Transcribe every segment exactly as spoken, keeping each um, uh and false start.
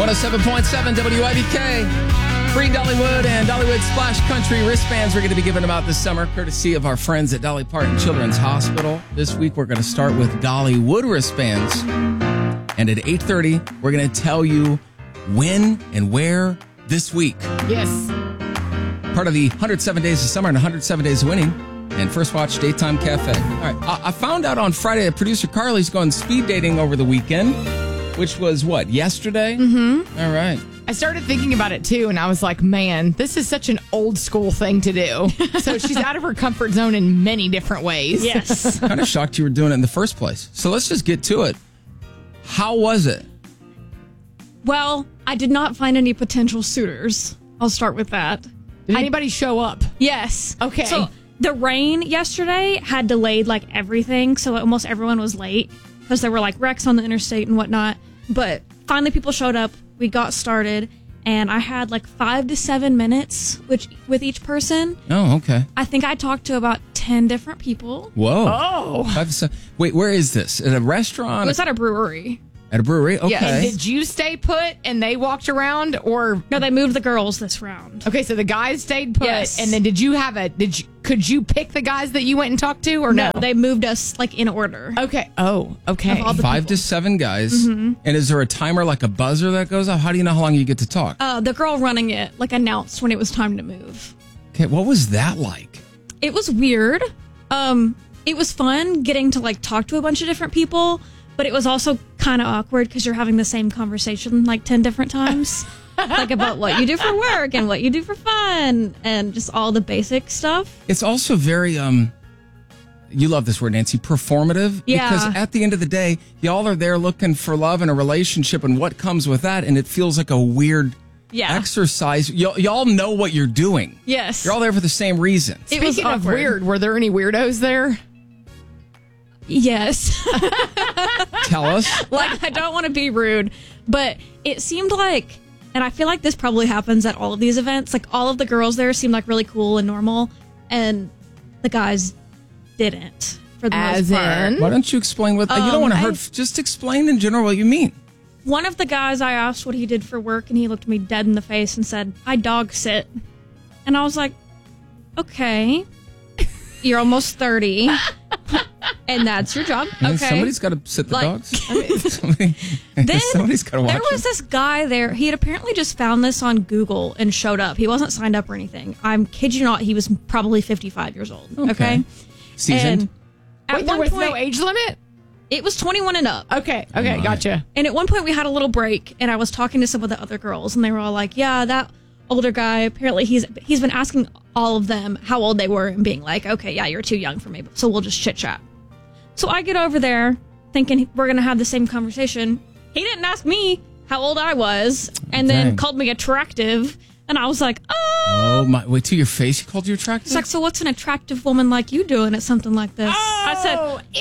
one oh seven point seven W I B K. Free Dollywood and Dollywood Splash Country wristbands we're going to be giving them out this summer, courtesy of our friends at Dolly Parton Children's Hospital. This week, we're going to start with Dollywood wristbands. And at eight thirty, we're going to tell you when and where this week. Yes. Part of the one hundred seven Days of Summer and one hundred seven Days of Winning and First Watch Daytime Cafe. All right. I, I found out on Friday that producer Carly's going speed dating over the weekend, which was what, yesterday? Mm-hmm. All right. I started thinking about it, too, and I was like, man, this is such an old school thing to do. So she's out of her comfort zone in many different ways. Yes. Kind of shocked you were doing it in the first place. So let's just get to it. How was it? Well, I did not find any potential suitors. I'll start with that. Did anybody I, show up? Yes. Okay. So the rain yesterday had delayed like everything, so almost everyone was late because there were like wrecks on the interstate and whatnot. But finally people showed up. We got started, and I had like five to seven minutes which, with each person. Oh, okay. I think I talked to about ten different people. Whoa. Oh. Five to seven. Wait, where is this? At a restaurant? It was at a brewery. At a brewery? Okay. Yeah. And did you stay put and they walked around, or no? They moved the girls this round. Okay, so the guys stayed put, yes. And then did you have a? Did you? Could you pick the guys that you went and talked to, or no? No, they moved us like in order. Okay. Oh, okay. Five to seven guys. Mm-hmm. And is there a timer, like a buzzer that goes off? How do you know how long you get to talk? Uh, the girl running it like announced when it was time to move. Okay, what was that like? It was weird. Um, it was fun getting to like talk to a bunch of different people. But it was also kind of awkward because you're having the same conversation like ten different times. Like about what you do for work and what you do for fun and just all the basic stuff. It's also very, um, you love this word, Nancy, performative. Yeah. Because at the end of the day, y'all are there looking for love and a relationship and what comes with that. And it feels like a weird yeah. exercise. Y- y'all know what you're doing. Yes. You're all there for the same reason. It Speaking was of awkward. weird, were there any weirdos there? Yes. Tell us. Like, I don't want to be rude, but it seemed like, and I feel like this probably happens at all of these events, like all of the girls there seemed like really cool and normal, and the guys didn't, for the As most part. in? Why don't you explain what, um, you don't want to I, hurt, just explain in general what you mean. One of the guys, I asked what he did for work, and he looked me dead in the face and said, I dog sit. And I was like, okay, you're almost thirty. And that's your job. I mean, okay. Somebody's got to sit the Like, dogs. I mean, somebody, then somebody's got to watch there was them. this guy there. He had apparently just found this on Google and showed up. He wasn't signed up or anything. I'm kid you not. He was probably fifty-five years old. Okay. okay? Seasoned? And at Wait, there one was point, no age limit? It was twenty-one and up. Okay. Okay. Oh, gotcha. And at one point we had a little break and I was talking to some of the other girls and they were all like, yeah, that older guy, apparently he's he's been asking all of them how old they were and being like, okay, yeah, you're too young for me, so we'll just chit chat. So I get over there thinking we're going to have the same conversation. He didn't ask me how old I was and Dang. then called me attractive. And I was like, oh. Oh, my. Wait, to your face he called you attractive? He's like, so what's an attractive woman like you doing at something like this? Oh, I said,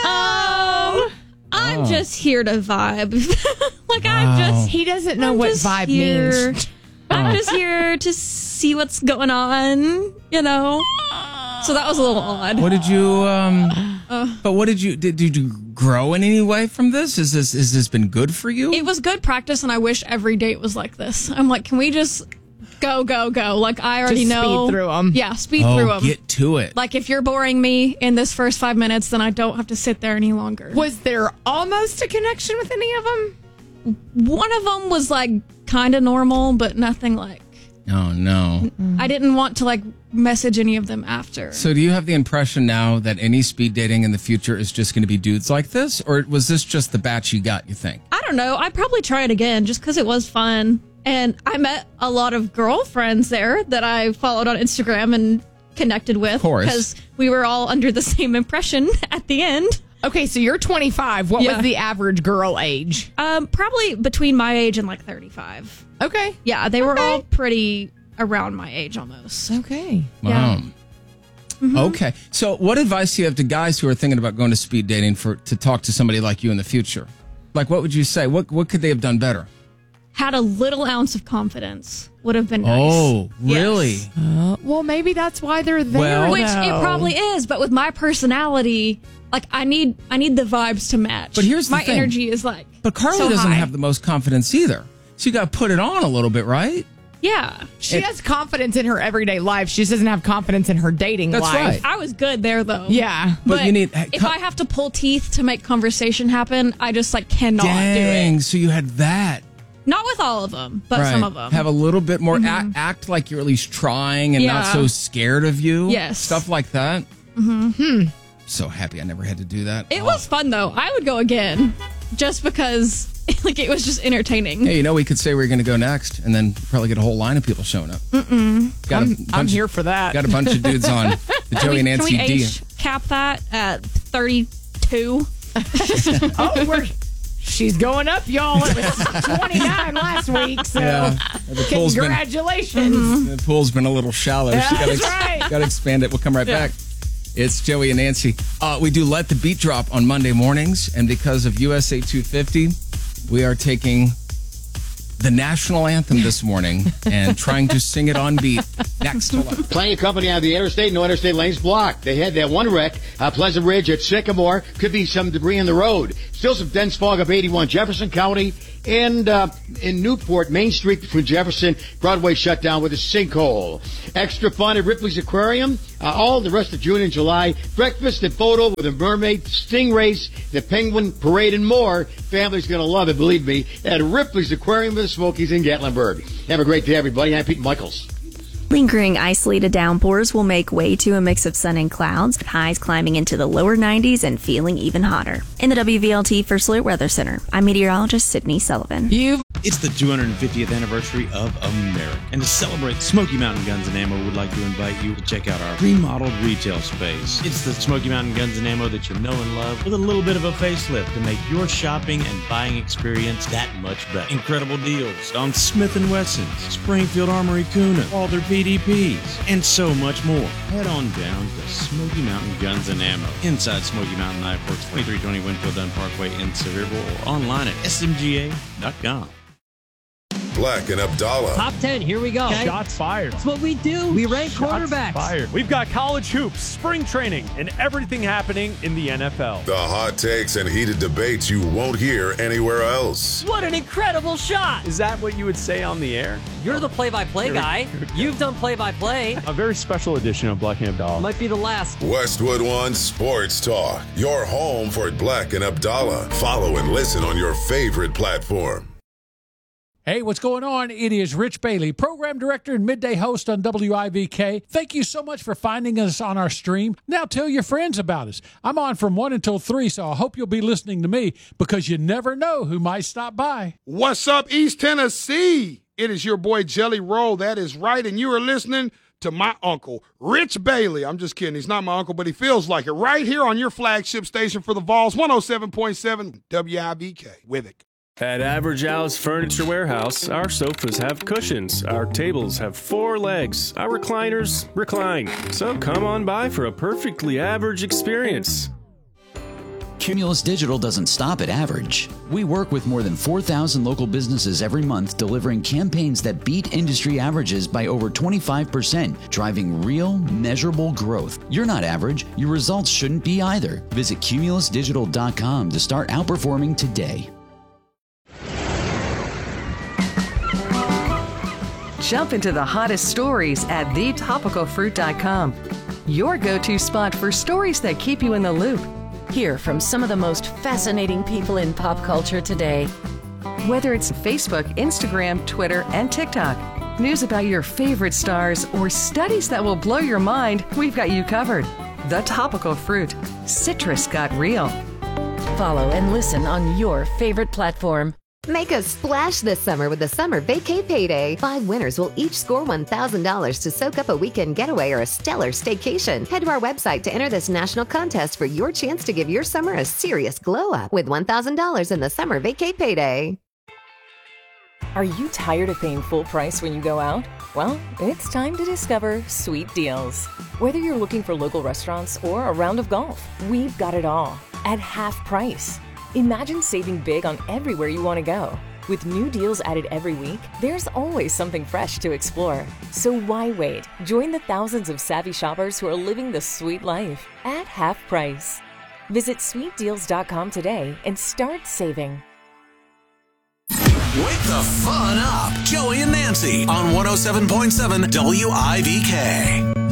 ew. um, I'm Oh. just here to vibe. Like, I'm Wow. just He doesn't know I'm what just vibe here. means. I'm just here to see what's going on, you know? So that was a little odd. What did you, um, uh, but what did you, did, did you grow in any way from this? Is this, has this been good for you? It was good practice, and I wish every date was like this. I'm like, can we just go, go, go? Like, I already Just know. speed through 'em. Yeah, speed oh, through them. get to it. Like, if you're boring me in this first five minutes, then I don't have to sit there any longer. Was there almost a connection with any of them? One of them was, like, kind of normal, but nothing like. Oh, no. I didn't want to, like, message any of them after. So do you have the impression now that any speed dating in the future is just going to be dudes like this? Or was this just the batch you got, you think? I don't know. I'd probably try it again just because it was fun. And I met a lot of girlfriends there that I followed on Instagram and connected with. Of course. Because we were all under the same impression at the end. Okay, so you're twenty-five. What Yeah. was the average girl age? Um, probably between my age and like thirty-five. Okay. Yeah, they were Okay. all pretty around my age almost. Okay. Wow. Yeah. Mm-hmm. Okay. So what advice do you have to guys who are thinking about going to speed dating for to talk to somebody like you in the future? Like, what would you say? What what could they have done better? Had a little ounce of confidence would have been nice. Oh, really? Yes. Uh, well, maybe that's why they're there. Well- Which it though. probably is, but with my personality, like I need I need the vibes to match. But here's the my thing. energy is like But Carly so doesn't high. have the most confidence either. So you got to put it on a little bit, right? Yeah. She It- has confidence in her everyday life. She just doesn't have confidence in her dating That's life. right. I was good there, though. Yeah. But you need- if I have to pull teeth to make conversation happen, I just like cannot Dang, do it. so you had that. Not with all of them, but Right. some of them. Have a little bit more, act, act like you're at least trying and not Yeah. so scared of you. Yes. Stuff like that. Mm-hmm. So happy I never had to do that. It Oh. was fun though. I would go again, just because like it was just entertaining. Hey, you know, we could say we're going to go next and then probably get a whole line of people showing up. Mm-mm. Got a I'm, bunch I'm of- here for that. Got a bunch of dudes on the Joey and Can Nancy we D. age cap that at thirty-two? Oh, we're, she's going up, y'all. It was twenty-nine last week, so Yeah. The pool's been, congratulations. the pool's been a little shallow. Yeah, She gotta, that's right. Got to expand it. We'll come right back. It's Joey and Nancy. Uh, we do Let the Beat Drop on Monday mornings, and because of U S A two fifty, we are taking the national anthem this morning and trying to sing it on beat. Next to Let. Plenty of company on the interstate. No interstate lanes blocked. They had that one wreck, uh, Pleasant Ridge at Sycamore. Could be some debris in the road. Still some dense fog of eighty-one Jefferson County. And uh, in Newport, Main Street between Jefferson, Broadway shut down with a sinkhole. Extra fun at Ripley's Aquarium. Uh, all the rest of June and July. Breakfast and photo with a mermaid, stingrays, the penguin parade, and more. Family's going to love it, believe me, at Ripley's Aquarium of the Smokies in Gatlinburg. Have a great day, everybody. I'm Pete Michaels. Lingering isolated downpours will make way to a mix of sun and clouds, with highs climbing into the lower nineties and feeling even hotter. In the W V L T First Alert Weather Center, I'm meteorologist Sydney Sullivan. You've It's the two hundred fiftieth anniversary of America. And to celebrate, Smoky Mountain Guns and Ammo would like to invite you to check out our remodeled retail space. It's the Smoky Mountain Guns and Ammo that you know and love, with a little bit of a facelift to make your shopping and buying experience that much better. Incredible deals on Smith and Wessons, Springfield Armory Kuna, all their P D Ps, and so much more. Head on down to Smoky Mountain Guns and Ammo inside Smoky Mountain Knife Works, twenty-three twenty Winfield Dunn Parkway in Sevierville, or online at S M G A dot com. Black and Abdallah. Top ten, here we go. Okay? Shots fired. That's what we do. We rank Shots quarterbacks. fired. We've got college hoops, spring training, and everything happening in the N F L. The hot takes and heated debates you won't hear anywhere else. What an incredible shot. Is that what you would say on the air? You're the play-by-play guy. You've done play-by-play. A very special edition of Black and Abdallah. Might be the last. Westwood One Sports Talk. Your home for Black and Abdallah. Follow and listen on your favorite platform. Hey, what's going on? It is Rich Bailey, program director and midday host on W I V K. Thank you so much for finding us on our stream. Now tell your friends about us. I'm on from one until three, so I hope you'll be listening to me because you never know who might stop by. What's up, East Tennessee? It is your boy Jelly Roll. That is right, and you are listening to my uncle, Rich Bailey. I'm just kidding. He's not my uncle, but he feels like it. Right here on your flagship station for the Vols, one oh seven point seven W I V K. Withwick. At Average Al's Furniture Warehouse, our sofas have cushions, our tables have four legs, our recliners recline. So come on by for a perfectly average experience. Cumulus Digital doesn't stop at average. We work with more than four thousand local businesses every month, delivering campaigns that beat industry averages by over twenty-five percent, driving real, measurable growth. You're not average. Your results shouldn't be either. Visit cumulus digital dot com to start outperforming today. Jump into the hottest stories at the topical fruit dot com. Your go-to spot for stories that keep you in the loop. Hear from some of the most fascinating people in pop culture today. Whether it's Facebook, Instagram, Twitter, and TikTok, news about your favorite stars, or studies that will blow your mind, we've got you covered. The Topical Fruit. Citrus got real. Follow and listen on your favorite platform. Make a splash this summer with the Summer Vacay Payday. Five winners will each score one thousand dollars to soak up a weekend getaway or a stellar staycation. Head to our website to enter this national contest for your chance to give your summer a serious glow-up with one thousand dollars in the Summer Vacay Payday. Are you tired of paying full price when you go out? Well, it's time to discover Sweet Deals. Whether you're looking for local restaurants or a round of golf, we've got it all at half price. Imagine saving big on everywhere you want to go. With new deals added every week, there's always something fresh to explore. So why wait? Join the thousands of savvy shoppers who are living the sweet life at half price. Visit sweet deals dot com today and start saving. Wake the fun up. Joey and Nancy on one oh seven point seven W I V K.